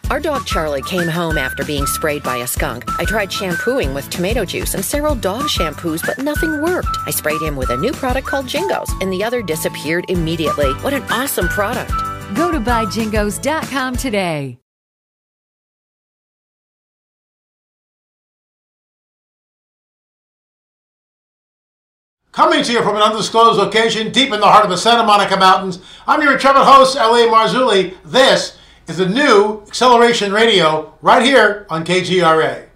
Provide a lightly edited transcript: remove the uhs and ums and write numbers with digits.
Our dog Charlie came home after being sprayed by a skunk. I tried shampooing with tomato juice and several dog shampoos, but nothing worked. I sprayed him with a new product called Jingos, and the other disappeared immediately. What an awesome product. Go to buyjingos.com today. Coming to you from an undisclosed location deep in the heart of the Santa Monica Mountains, I'm your intrepid host, L.A. Marzulli. This is the new Acceleration Radio right here on KGRA.